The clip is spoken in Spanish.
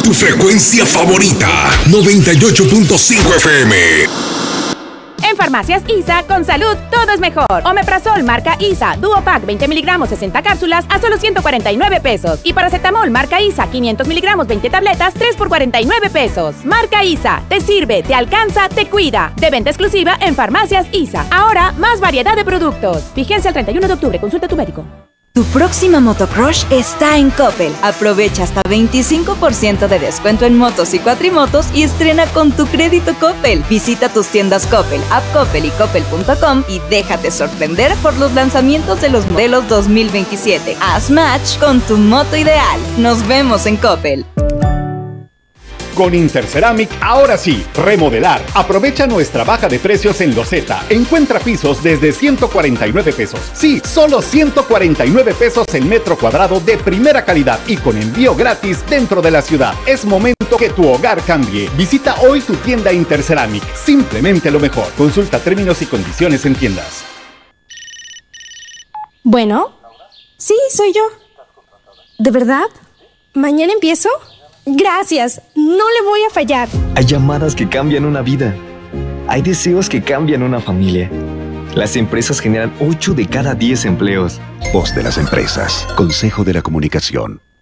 tu frecuencia favorita, 98.5 FM. En Farmacias ISA, con salud, todo es mejor. Omeprazol marca ISA, Duopack 20 miligramos, 60 cápsulas a solo 149 pesos. Y paracetamol marca ISA, 500 miligramos, 20 tabletas, 3 por 49 pesos. Marca ISA, te sirve, te alcanza, te cuida. De venta exclusiva en Farmacias ISA. Ahora, más variedad de productos. Vigencia el 31 de octubre, consulta a tu médico. Tu próxima motocrush está en Coppel. Aprovecha hasta 25% de descuento en motos y cuatrimotos y estrena con tu crédito Coppel. Visita tus tiendas Coppel, App Coppel y Coppel.com y déjate sorprender por los lanzamientos de los modelos 2027. Haz match con tu moto ideal. Nos vemos en Coppel. Con Interceramic, ahora sí, remodelar. Aprovecha nuestra baja de precios en Loseta. Encuentra pisos desde 149 pesos. Sí, solo 149 pesos el metro cuadrado de primera calidad y con envío gratis dentro de la ciudad. Es momento que tu hogar cambie. Visita hoy tu tienda Interceramic. Simplemente lo mejor. Consulta términos y condiciones en tiendas. Bueno, sí, soy yo. ¿De verdad? ¿Mañana empiezo? Gracias, no le voy a fallar. Hay llamadas que cambian una vida. Hay deseos que cambian una familia. Las empresas generan 8 de cada 10 empleos. Voz de las empresas. Consejo de la Comunicación.